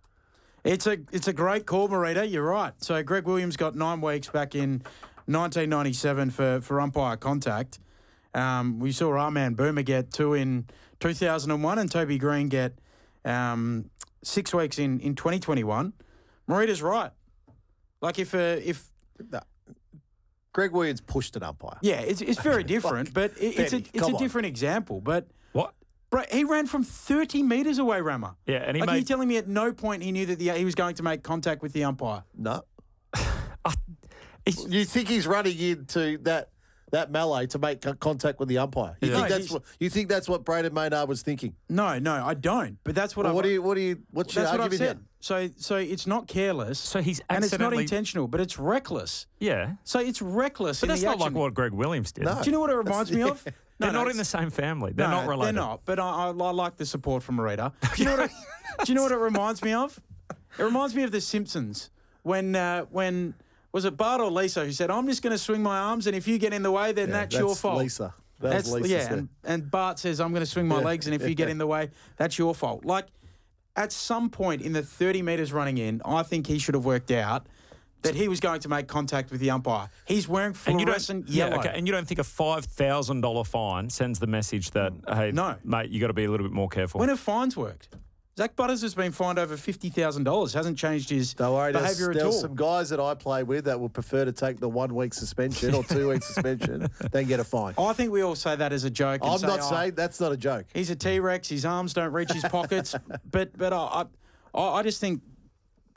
It's a it's a great call, Marita. You're right. So Greg Williams got nine weeks back in nineteen ninety-seven for, for umpire contact. Um, we saw our man Boomer get two in two thousand one and Toby Green get um, six weeks in, in twenty twenty-one. Marita's right. Like if... Uh, if no. Greg Williams pushed an umpire. Yeah, it's it's very different, but it, it's a it's a different example. But what? Bro, he ran from thirty metres away, Rama. Yeah, and he like, made... are you telling me at no point he knew that the, he was going to make contact with the umpire? No. You think he's running into that that melee to make co- contact with the umpire? You Yeah. think No, that's what you think that's what Braden Maynard was thinking? No, no, I don't. But that's what Well, I've... what do you what do you what's your That's what I've argument said. here? So, so it's not careless. So he's and it's not accidentally- intentional, but it's reckless. Yeah. So it's reckless. But in that's the not action. like what Greg Williams did. No. Do you know what it reminds me of? No, They're no, not it's- in the same family. They're no, not related. They're not. But I, I, I like the support from Marita. Do you know what? It, do you know what it reminds me of? It reminds me of The Simpsons when uh, when was it Bart or Lisa who said, "I'm just going to swing my arms, and if you get in the way, then Yeah, that's, your fault." Lisa. That That's was Lisa. yeah. And, and Bart says, "I'm going to swing my Yeah. legs, and if you get in the way, that's your fault." Like at some point in the thirty metres running in, I think he should have worked out that he was going to make contact with the umpire. He's wearing And you fluorescent don't, yeah, yellow. okay, and you don't think a five thousand dollars fine sends the message that, hey, No. mate, you got to be a little bit more careful? When have fines worked? Zach Butters has been fined over fifty thousand dollars. Hasn't changed his Don't worry, there's, behaviour at there's all. some guys that I play with that would prefer to take the one week suspension or two week suspension than get a fine. I think we all say that as a joke. and I'm say, not "Oh, saying that's not a joke. he's a T-Rex. His arms don't reach his pockets. but but I, I I just think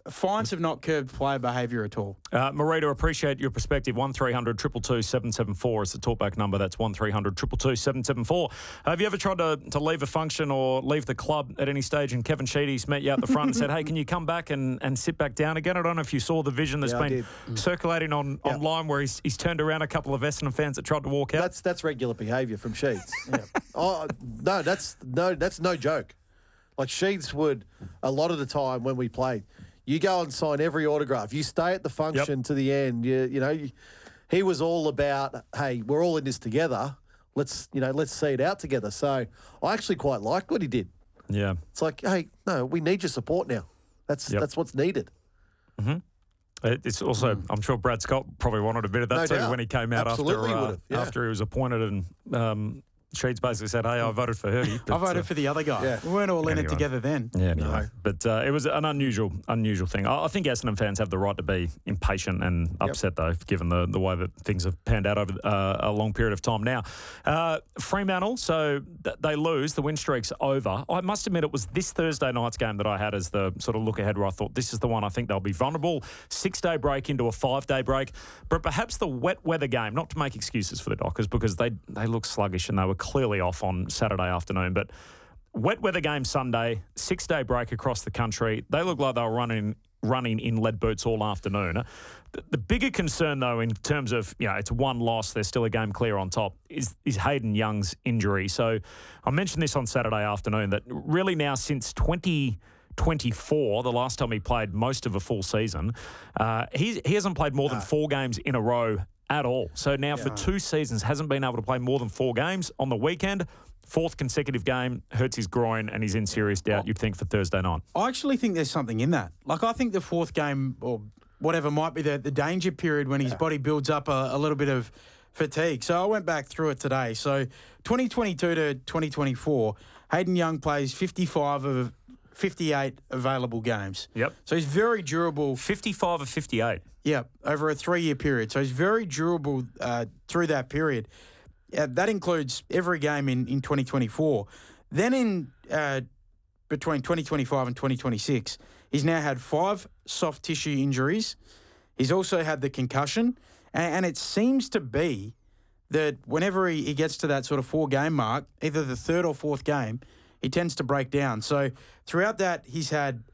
fines have not curbed player behaviour at all. Uh, Marita, appreciate your perspective. one three hundred two two two seven seven four is the talkback number. That's one three hundred two two two seven seven four. Have you ever tried to, to leave a function or leave the club at any stage and Kevin Sheedy's met you out the front and said, hey, can you come back and, and sit back down again? I don't know if you saw the vision that's Yeah, I been did. circulating on Yeah. online where he's, he's turned around a couple of Essendon fans that tried to walk out. That's that's regular behaviour from Sheeds. yeah. Oh no, that's no that's no joke. Like Sheeds would a lot of the time when we played. You go and sign every autograph. You stay at the function Yep. to the end. You, you know, you, he was all about, hey, we're all in this together. Let's, you know, let's see it out together. So I actually quite liked what he did. Yeah. It's like, hey, no, we need your support now. That's Yep. that's what's needed. Mm-hmm. It's also, I'm sure Brad Scott probably wanted a bit of that No too doubt. when he came out Absolutely after uh, would've, yeah. after he was appointed and um, Sheeds basically said, hey, I voted for Herbie. I voted for the other guy. Yeah. We weren't all in it Anyway. together then. Yeah, anyway. But uh, it was an unusual, unusual thing. I, I think Essendon fans have the right to be impatient and upset, though, given the, the way that things have panned out over uh, a long period of time now. Uh, Fremantle, so th- they lose. The win streak's over. I must admit, it was this Thursday night's game that I had as the sort of look ahead where I thought this is the one I think they'll be vulnerable. Six-day break into a five-day break. But perhaps the wet weather game, not to make excuses for the Dockers, because they, they look sluggish and they were clearly off on Saturday afternoon, but wet weather game Sunday, six-day break across the country. They look like they were running running in lead boots all afternoon. The, the bigger concern, though, in terms of, you know, it's one loss, there's still a game clear on top, is, is Hayden Young's injury. So I mentioned this on Saturday afternoon, that really now since twenty twenty-four, the last time he played most of a full season, uh, he, he hasn't played more than four games in a row at all. So now for two seasons, hasn't been able to play more than four games. On the weekend, fourth consecutive game, hurts his groin and he's in serious doubt, you'd think, for Thursday night. I actually think there's something in that. Like, I think the fourth game or whatever might be the, the danger period when his yeah. body builds up a, a little bit of fatigue. So I went back through it today. So twenty twenty-two to twenty twenty-four, Hayden Young plays fifty-five of fifty-eight available games. Yep. So he's very durable. fifty-five of fifty-eight. Yeah, over a three-year period. So he's very durable uh, through that period. Uh, that includes every game in, in twenty twenty-four. Then in uh, between twenty twenty-five and twenty twenty-six, he's now had five soft tissue injuries. He's also had the concussion. And, and it seems to be that whenever he, he gets to that sort of four-game mark, either the third or fourth game, he tends to break down. So throughout that, he's had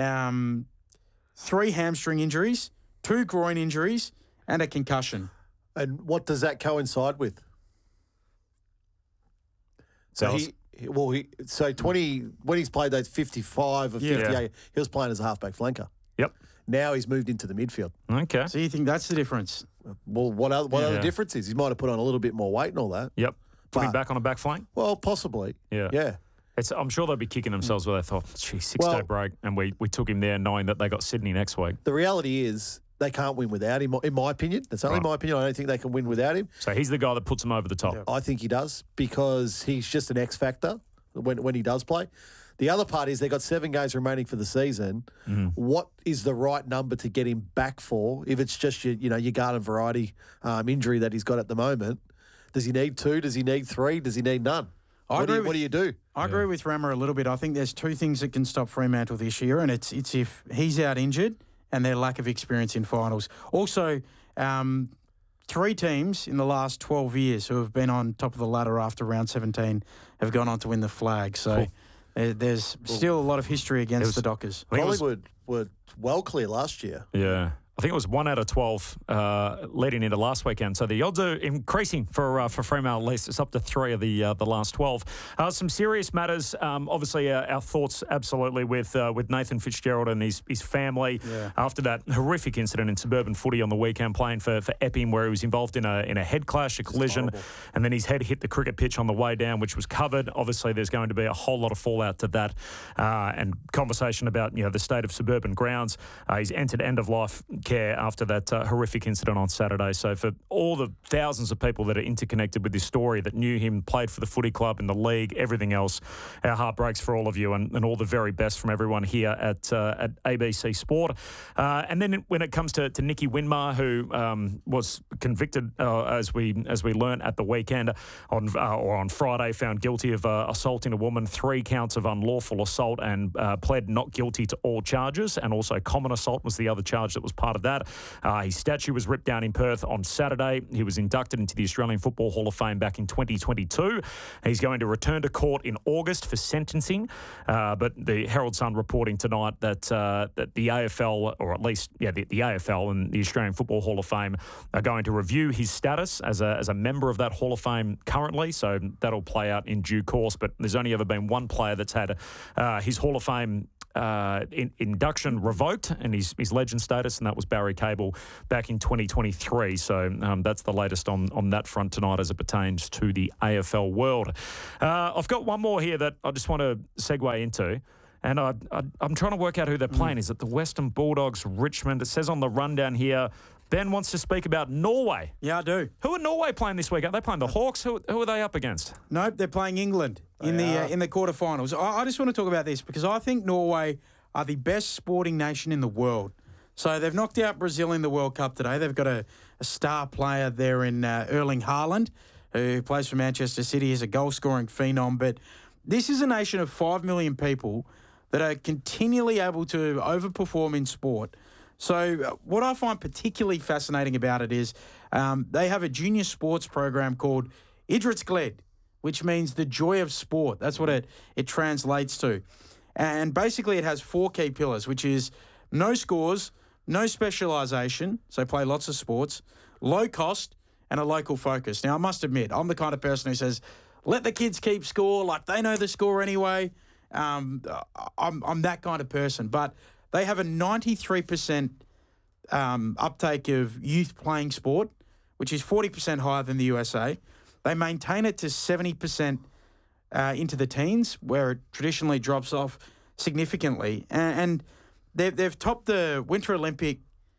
um, three hamstring injuries, two groin injuries, and a concussion. And what does that coincide with? So he, he- well, he, so twenty when he's played those fifty-five or Yeah. fifty-eight, he was playing as a halfback flanker. Yep. Now he's moved into the midfield. Okay. So you think that's the difference? Well, what other, what Yeah. other difference is? He might have put on a little bit more weight and all that. Yep. Put him But- back on a back flank? Well, possibly. Yeah. Yeah. It's, I'm sure they'll be kicking themselves where they thought, gee, six-day Well- break, and we, we took him there knowing that they got Sydney next week. The reality is they can't win without him, in my opinion. That's only Right. my opinion. I don't think they can win without him. So he's the guy that puts them over the top. I think he does because he's just an X factor when when he does play. The other part is they've got seven games remaining for the season. Mm-hmm. What is the right number to get him back for? If it's just your, you know, your garden variety um, injury that he's got at the moment, does he need two? Does he need three? Does he need none? I What do, agree you, with- what do you do? I agree with Rammer a little bit. I think there's two things that can stop Fremantle this year, and it's it's if he's out injured and their lack of experience in finals. Also, um, three teams in the last twelve years who have been on top of the ladder after round seventeen have gone on to win the flag. So Cool. there- there's still a lot of history against was- the Dockers. I think it was- Collingwood were well clear last year. Yeah. I think it was one out of twelve uh, leading into last weekend. So the odds are increasing for uh, for Fremantle at least. It's up to three of the uh, the last twelve. Uh, some serious matters. Um, obviously, uh, our thoughts absolutely with uh, with Nathan Fitzgerald and his his family Yeah. after that horrific incident in suburban footy on the weekend playing for, for Epping, where he was involved in a in a head clash, a collision, and then his head hit the cricket pitch on the way down, which was covered. Obviously, there's going to be a whole lot of fallout to that uh, and conversation about you know the state of suburban grounds. Uh, he's entered end of life care after that uh, horrific incident on Saturday. So for all the thousands of people that are interconnected with this story, that knew him, played for the footy club, in the league, everything else, our heart breaks for all of you, and, and all the very best from everyone here at uh, at A B C Sport. Uh, and then when it comes to, to Nicky Winmar, who um, was convicted, uh, as we as we learnt at the weekend, on uh, or on Friday, found guilty of uh, assaulting a woman, three counts of unlawful assault, and uh, pled not guilty to all charges, and also common assault was the other charge that was part of that. Uh, his statue was ripped down in Perth on Saturday. He was inducted into the Australian Football Hall of Fame back in twenty twenty-two. He's going to return to court in August for sentencing, uh, but the Herald Sun reporting tonight that uh, that the A F L, or at least yeah, the, the A F L and the Australian Football Hall of Fame are going to review his status as a as a member of that Hall of Fame currently. So that'll play out in due course. But there's only ever been one player that's had uh, his Hall of Fame Uh, in, induction revoked and his, his legend status, and that was Barry Cable back in twenty twenty-three. So um, that's the latest on, on that front tonight as it pertains to the A F L world. Uh, I've got one more here that I just want to segue into, and I, I, I'm trying to work out who they're playing. Mm. Is it the Western Bulldogs, Richmond? It says on the rundown here, Ben wants to speak about Norway. Yeah, I do. Who are Norway playing this week? Are they playing the Hawks? Who, who are they up against? Nope, they're playing England in they the uh, in the quarterfinals. I, I just want to talk about this because I think Norway are the best sporting nation in the world. So they've knocked out Brazil in the World Cup today. They've got a, a star player there in uh, Erling Haaland, who plays for Manchester City. He's a goal-scoring phenom. But this is a nation of five million people that are continually able to overperform in sport. So what I find particularly fascinating about it is um, they have a junior sports program called Idrettsglede, which means the joy of sport. That's what it, it translates to. And basically it has four key pillars, which is no scores, no specialisation, so play lots of sports, low cost, and a local focus. Now, I must admit, I'm the kind of person who says, let the kids keep score, like they know the score anyway. Um, I'm, I'm that kind of person. But they have a ninety-three percent um, uptake of youth playing sport, which is forty percent higher than the U S A. They maintain it to seventy percent uh, into the teens, where it traditionally drops off significantly. And, and they've, they've topped the Winter Olympic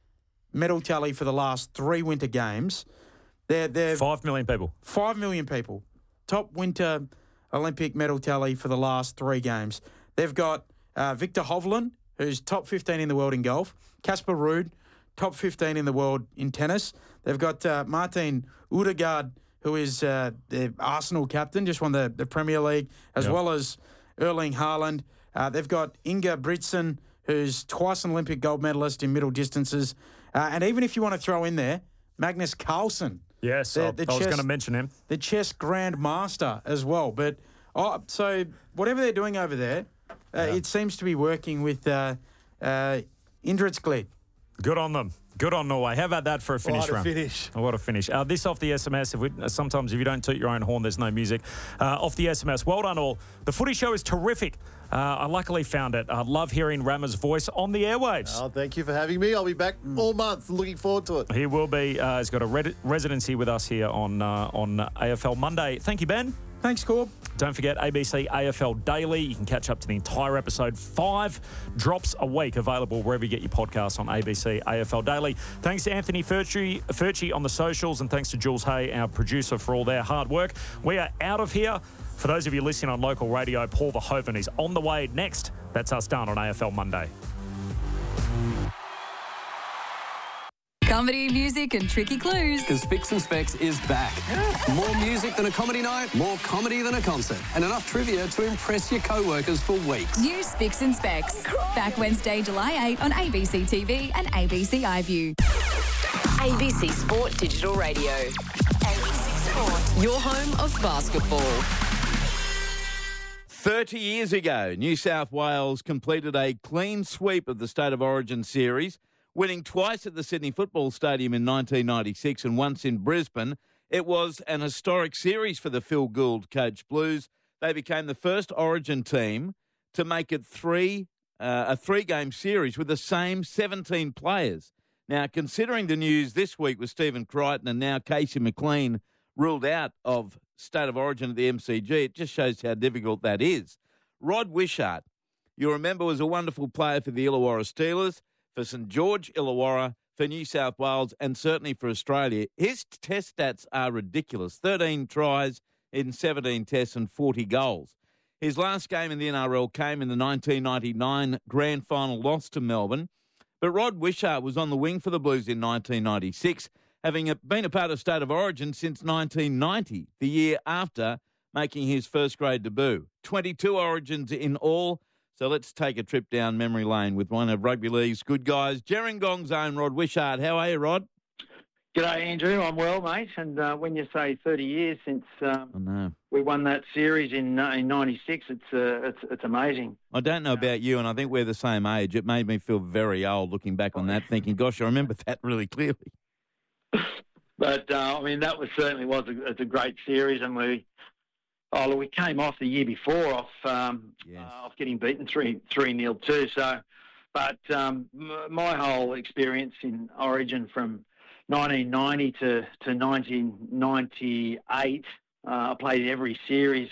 medal tally for the last three Winter Games. They're, they're Five million people. Five million people. Top Winter Olympic medal tally for the last three games. They've got uh, Victor Hovland, who's top fifteen in the world in golf. Casper Ruud, top fifteen in the world in tennis. They've got uh, Martin Odegaard, who is uh, the Arsenal captain, just won the, the Premier League, as yep. well as Erling Haaland. Uh, they've got Inga Britson, who's twice an Olympic gold medalist in middle distances. Uh, and even if you want to throw in there, Magnus Carlsen. Yes, the, I, the I chess, was going to mention him. The chess grandmaster as well. But oh, so whatever they're doing over there, uh, yeah. it seems to be working with uh, uh, Idrettsglede. Good on them. Good on Norway. How about that for a finish what a run? finish. Oh, what a finish. Uh, this off the S M S. If we, sometimes if you don't toot your own horn, there's no music. Uh, off the S M S. Well done all. The footy show is terrific. Uh, I luckily found it. I love hearing Rama's voice on the airwaves. Oh, thank you for having me. I'll be back all month. Looking forward to it. He will be. Uh, he's got a red- residency with us here on uh, on A F L Monday. Thank you, Ben. Thanks, Corb. Don't forget A B C A F L Daily. You can catch up to the entire episode. Five drops a week available wherever you get your podcasts on A B C A F L Daily. Thanks to Anthony Furci, Furci on the socials, and thanks to Jules Hay, our producer, for all their hard work. We are out of here. For those of you listening on local radio, Paul Verhoeven is on the way next. That's us done on A F L Monday. Comedy, music and tricky clues. Because Spicks and Specs is back. More music than a comedy night, more comedy than a concert, and enough trivia to impress your co-workers for weeks. New Spicks and Specs. Back Wednesday, July eighth on A B C T V and A B C iView. A B C Sport Digital Radio. A B C Sport. Your home of basketball. thirty years ago, New South Wales completed a clean sweep of the State of Origin series, winning twice at the Sydney Football Stadium in nineteen ninety-six and once in Brisbane. It was an historic series for the Phil Gould coached Blues. They became the first Origin team to make it three uh, a three-game series with the same seventeen players. Now, considering the news this week with Stephen Crichton and now Casey McLean ruled out of State of Origin at the M C G, it just shows how difficult that is. Rod Wishart, you remember, was a wonderful player for the Illawarra Steelers, for St George Illawarra, for New South Wales and certainly for Australia. His test stats are ridiculous. thirteen tries in seventeen tests and forty goals. His last game in the N R L came in the nineteen ninety-nine grand final loss to Melbourne. But Rod Wishart was on the wing for the Blues in nineteen ninety-six, having been a part of State of Origin since nineteen ninety, the year after making his first grade debut. twenty-two Origins in all. So let's take a trip down memory lane with one of rugby league's good guys, Gerringong's own Rod Wishart. How are you, Rod? G'day, Andrew. I'm well, mate. And uh, when you say thirty years since um, I know. we won that series in uh, in ninety-six, it's, uh, it's it's amazing. I don't know about you, and I think we're the same age. It made me feel very old looking back on that, thinking, gosh, I remember that really clearly. But, uh, I mean, that was certainly was a, it's a great series, and we oh, we came off the year before off um, yes. uh, off getting beaten three three nil too. So, but um, m- my whole experience in Origin from nineteen ninety to, to nineteen ninety-eight, uh, I played every series.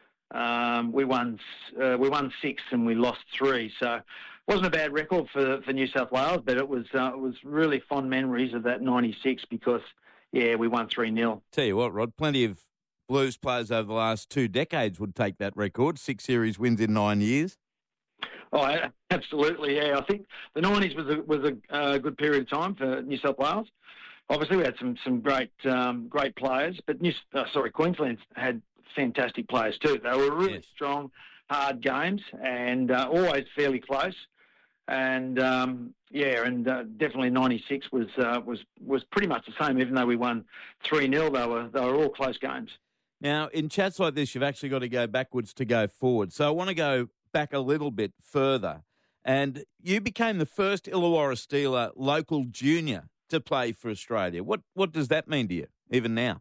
Um, we won uh, we won six and we lost three, so it wasn't a bad record for for New South Wales. But it was uh, it was really fond memories of that ninety-six because yeah, we won three nil. Tell you what, Rod, plenty of Blues players over the last two decades would take that record. Six series wins in nine years. Oh, absolutely, yeah. I think the nineties was a was a uh, good period of time for New South Wales. Obviously, we had some some great um, great players, but New uh, sorry, Queensland had fantastic players too. They were really yes. strong, hard games, and uh, always fairly close. And um, yeah, and uh, definitely ninety-six was uh, was was pretty much the same. Even though we won three nil, they were they were all close games. Now, in chats like this, you've actually got to go backwards to go forward. So I want to go back a little bit further. And you became the first Illawarra Steeler local junior to play for Australia. What what does that mean to you, even now?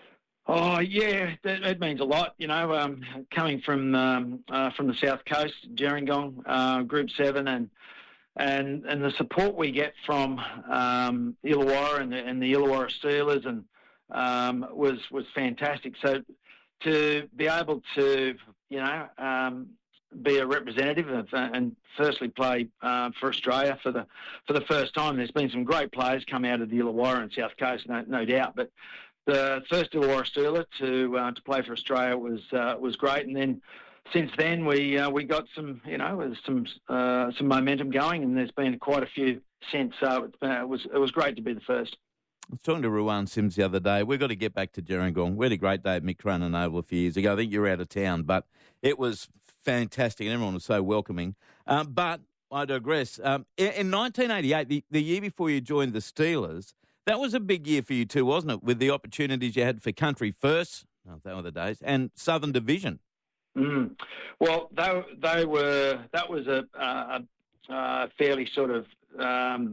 Oh yeah, that, that means a lot. You know, um, coming from um, uh, from the South Coast, Gerringong, uh, Group Seven, and and and the support we get from um, Illawarra and the, and the Illawarra Steelers and um, was was fantastic. So to be able to, you know, um, be a representative of, uh, and firstly play uh, for Australia for the for the first time. There's been some great players come out of the Illawarra and South Coast, no, no doubt, but the first Illawarra Steeler to uh, to play for Australia was uh, was great, and then since then we uh, we got some you know some uh, some momentum going, and there's been quite a few since. So it, uh, it was it was great to be the first. I was talking to Ruan Sims the other day. We've got to get back to Gerringong. We had a great day at Mick Cronin Oval a few years ago. I think you were out of town, but it was fantastic, and everyone was so welcoming. Um, but I digress. Um, in, in nineteen eighty-eight, the, the year before you joined the Steelers, that was a big year for you too, wasn't it? With the opportunities you had for Country First, oh, that were the days, and Southern Division. Mm. Well, they they were that was a, a, a fairly sort of um,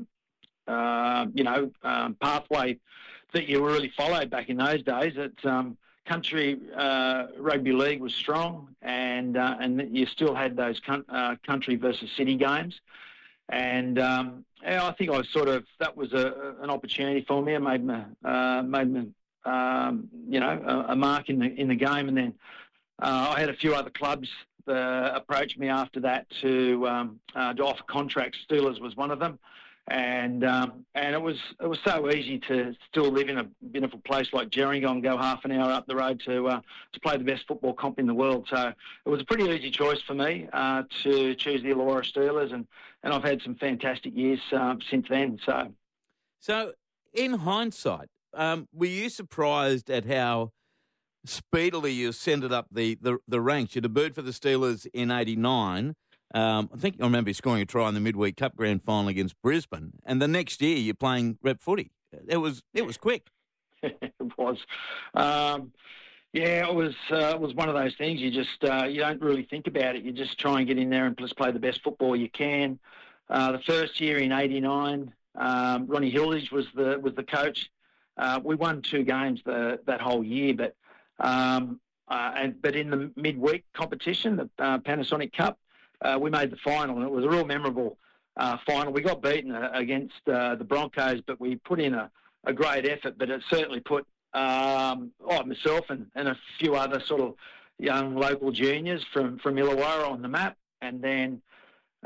uh, you know um, pathway that you really followed back in those days. That um, country uh, rugby league was strong, and uh, and you still had those con- uh, country versus city games. And um, yeah, I think I was sort of that was a, an opportunity for me. It made me uh, made me um, you know a, a mark in the in the game, and then uh, I had a few other clubs that approached me after that to um, uh, to offer contracts. Steelers was one of them, and um, and it was it was so easy to still live in a beautiful place like Gerringong, go half an hour up the road to uh, to play the best football comp in the world. So it was a pretty easy choice for me uh, to choose the Illawarra Steelers, and, and I've had some fantastic years um, since then. So, so in hindsight, um, were you surprised at how speedily you ascended up the, the, the ranks? You debuted for the Steelers in eighty-nine. Um, I think I remember scoring a try in the Midweek Cup Grand Final against Brisbane, and the next year you're playing rep footy. It was it was quick. It was, um, yeah. It was uh, it was one of those things. You just uh, you don't really think about it. You just try and get in there and just play the best football you can. Uh, the first year in eighty-nine, um, Ronnie Hilditch was the was the coach. Uh, we won two games the, that whole year, but um, uh, and but in the midweek competition, the uh, Panasonic Cup. Uh, we made the final, and it was a real memorable uh, final. We got beaten uh, against uh, the Broncos, but we put in a, a great effort. But it certainly put um, oh, myself and, and a few other sort of young local juniors from, from Illawarra on the map. And then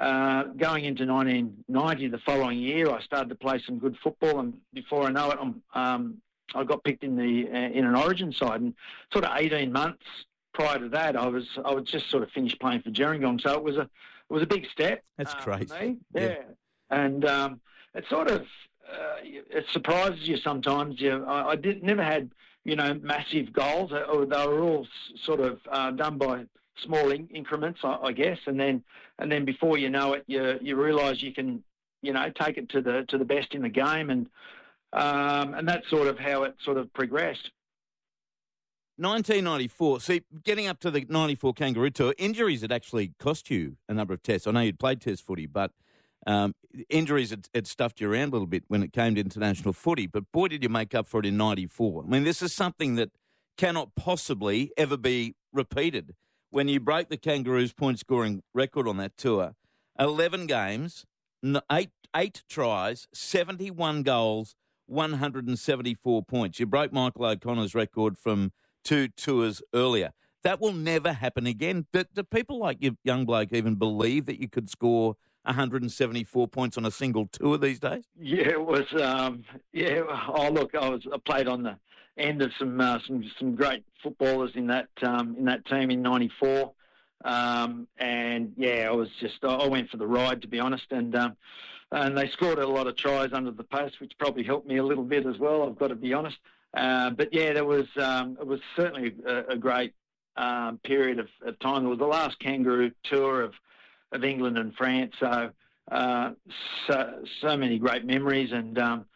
uh, going into nineteen ninety, the following year, I started to play some good football, and before I know it, I'm, um, I got picked in the uh, in an Origin side, and sort of eighteen months prior to that, I was I was just sort of finished playing for Gerringong, so it was a it was a big step. That's uh, crazy. For me. Yeah. yeah, and um, it sort of uh, it surprises you sometimes. You, I, I did never had you know massive goals, or they were all s- sort of uh, done by small in- increments, I, I guess, and then and then before you know it, you you realise you can you know take it to the to the best in the game, and um, and that's sort of how it sort of progressed. nineteen ninety-four. See, getting up to the ninety-four Kangaroo Tour, injuries had actually cost you a number of tests. I know you'd played test footy, but um, injuries had, had stuffed you around a little bit when it came to international footy. But boy, did you make up for it in ninety-four. I mean, this is something that cannot possibly ever be repeated. When you break the Kangaroos' point-scoring record on that tour, eleven games, eight, eight tries, seventy-one goals, one hundred seventy-four points. You broke Michael O'Connor's record from two tours earlier. That will never happen again. Do, do people like you, young bloke, even believe that you could score one hundred seventy-four points on a single tour these days? Yeah, it was. Um, yeah. Oh, look, I was. I played on the end of some uh, some some great footballers in that um, in that team in ninety-four, um, and yeah, I was just. I went for the ride, to be honest, and um, and they scored a lot of tries under the post, which probably helped me a little bit as well. I've got to be honest. Uh, but yeah, there was um, it was certainly a, a great um, period of, of time. It was the last Kangaroo tour of of England and France, so uh, so so many great memories, and um,